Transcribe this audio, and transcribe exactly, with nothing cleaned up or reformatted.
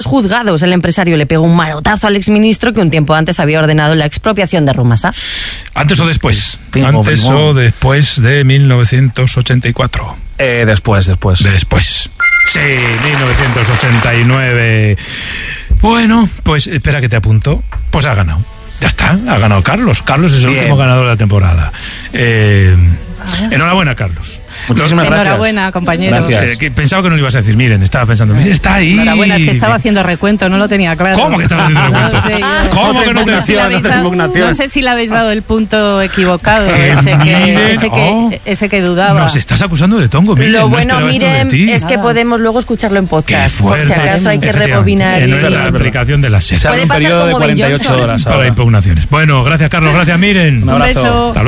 juzgados. El empresario le pegó un manotazo al exministro que un tiempo antes había ordenado la expropiación de Rumasa. ¿Antes o después? Pingo, ¿Antes pingo. o después de mil novecientos ochenta y cuatro? Eh, después, después. Después. Sí, mil novecientos ochenta y nueve. Bueno, pues espera que te apunto. Pues ha ganado. Ya está, ha ganado Carlos. Carlos es el Bien. último ganador de la temporada. Eh, enhorabuena, Carlos. Muchísimas gracias. Enhorabuena, compañero. Gracias. Eh, que pensaba que no lo ibas a decir. Miren, estaba pensando, miren, está ahí. Enhorabuena, es que estaba haciendo recuento, no lo tenía claro. ¿Cómo que estabas haciendo No recuento? lo sé, yo- ¿Cómo que no te sé si le no habéis te dado- impugnación? no sé si le habéis dado el punto equivocado, Eh, ese, que, miren, ese, que, oh. ese que dudaba. Nos estás acusando de tongo, miren. Lo no bueno, esperaba esto de miren, ti. es que Nada. podemos luego escucharlo en Qué podcast. Por fuerte. si acaso hay que Efectivamente, rebobinar en y... nuestra aplicación de la Se SER abre un Puede pasar periodo de como Ben cuarenta y ocho Johnson. horas para ahora. impugnaciones. Bueno, gracias Carlos, gracias Miren. Un abrazo. beso. Hasta luego.